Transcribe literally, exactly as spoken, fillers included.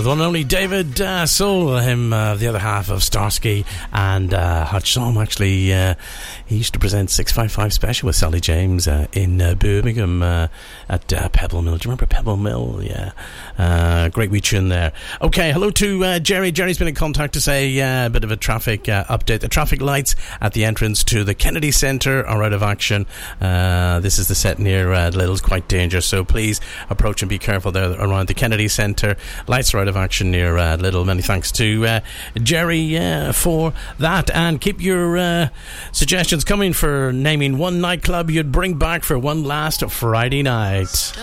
one and only David uh, Soul, him uh, the other half of Starsky and uh, Hot Shom. Actually, uh, he used to present six five five Special with Sally James uh, in uh, Birmingham uh, at uh, Pebble Mill. Do you remember Pebble Mill? Yeah, uh, great wee tune there. Okay, hello to uh, Jerry. Jerry's been in contact to say uh, a bit of a traffic uh, update. The traffic lights at the entrance to the Kennedy Centre are out of action. Uh, this is the set near uh, Little's, quite dangerous, so please approach and be careful there around the Kennedy Centre. Lights are out of action near uh, Little. Many thanks to uh, Jerry uh, for that, and keep your uh, suggestions coming for naming one nightclub you'd bring back for one last Friday night.